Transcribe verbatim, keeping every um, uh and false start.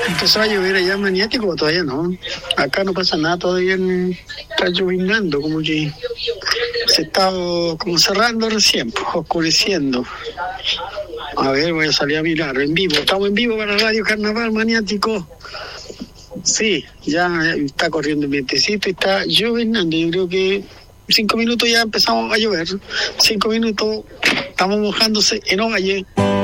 Empezó a llover allá en Maniático, todavía no. Acá no pasa nada, todavía en- está llovinando, como que se está oh, como cerrando recién, pues, oscureciendo. A ver, voy a salir a mirar en vivo. Estamos en vivo para Radio Carnaval Maniático. Sí, ya está corriendo el vientecito y está llovinando. Yo creo que cinco minutos ya empezamos a llover. Cinco minutos estamos mojándose en Ovalle.